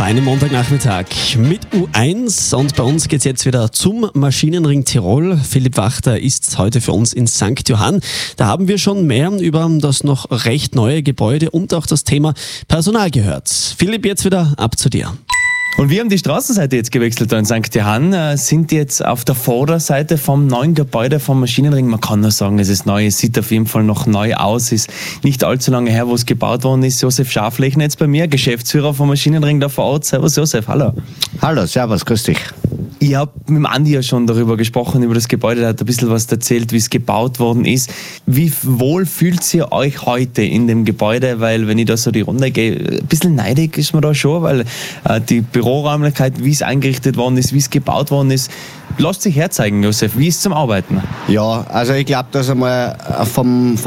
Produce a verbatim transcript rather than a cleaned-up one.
deinem Montagnachmittag mit U eins und bei uns geht es jetzt wieder zum Maschinenring Tirol. Philipp Wachter ist heute für uns in Sankt Johann. Da haben wir schon mehr über das noch recht neue Gebäude und auch das Thema Personal gehört. Philipp, jetzt wieder ab zu dir. Und wir haben die Straßenseite jetzt gewechselt da in Sankt Johann, äh, sind jetzt auf der Vorderseite vom neuen Gebäude vom Maschinenring. Man kann nur sagen, es ist neu, es sieht auf jeden Fall noch neu aus, ist nicht allzu lange her, wo es gebaut worden ist. Josef Schaflechner jetzt bei mir, Geschäftsführer vom Maschinenring da vor Ort. Servus Josef, hallo. Hallo, servus, grüß dich. Ich habe mit dem Andi ja schon darüber gesprochen, über das Gebäude, der hat ein bisschen was erzählt, wie es gebaut worden ist. Wie wohl fühlt ihr euch heute in dem Gebäude? Weil wenn ich da so die Runde gehe, ein bisschen neidig ist man da schon, weil äh, die Büroräumlichkeit, wie es eingerichtet worden ist, wie es gebaut worden ist, lasst sich herzeigen, Josef. Wie ist es zum Arbeiten? Ja, also ich glaube, dass einmal vom,